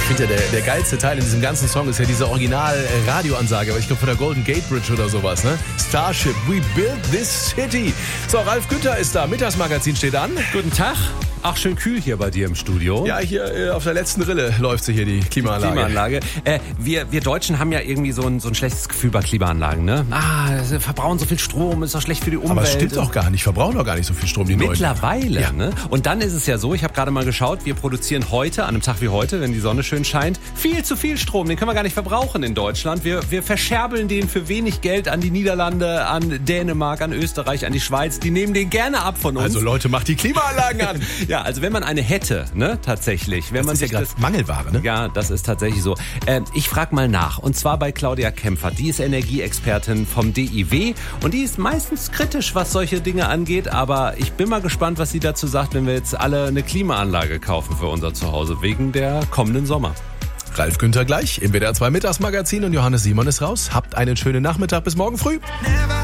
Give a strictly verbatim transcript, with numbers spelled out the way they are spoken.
finde ja, der, der geilste Teil in diesem ganzen Song ist ja diese Original-Radioansage, aber ich glaube von der Golden Gate Bridge oder sowas, ne? Starship, we built this city. So, Ralf Günther ist da, Mittagsmagazin steht an. Guten Tag. Ach, schön kühl hier bei dir im Studio. Ja, hier äh, auf der letzten Rille läuft sie hier, die Klimaanlage. Klimaanlage. Äh, wir, wir Deutschen haben ja irgendwie so ein, so ein schlechtes Gefühl bei Klimaanlagen, ne? Ah, sie verbrauchen so viel Strom, ist doch schlecht für die Umwelt. Aber es stimmt doch gar nicht, verbrauchen doch gar nicht so viel Strom, die Mittlerweile, ja. ne? Und dann ist es ja so, ich habe gerade mal geschaut, wir produzieren heute, an einem Tag wie heute, wenn die Sonne schön scheint, viel zu viel Strom. Den können wir gar nicht verbrauchen in Deutschland. Wir, wir verscherbeln den für wenig Geld an die Niederlande, an Dänemark, an Österreich, an die Schweiz. Die nehmen den gerne ab von uns. Also Leute, macht die Klimaanlagen an. Ja, also wenn man eine hätte, ne, tatsächlich. Wenn das man ist sich ja gerade Mangelware, ne? Ja, das ist tatsächlich so. Äh, ich frage mal nach. Und zwar bei Claudia Kempfert. Die ist Energieexpertin vom D I W. Und die ist meistens kritisch, was solche Dinge angeht. Aber ich bin mal gespannt, was sie dazu sagt, wenn wir jetzt alle eine Klimaanlage kaufen für unser Zuhause. Wegen der kommenden Sommer. Ralf Günther gleich im W D R zwei Mittagsmagazin und Johannes Simon ist raus. Habt einen schönen Nachmittag. Bis morgen früh.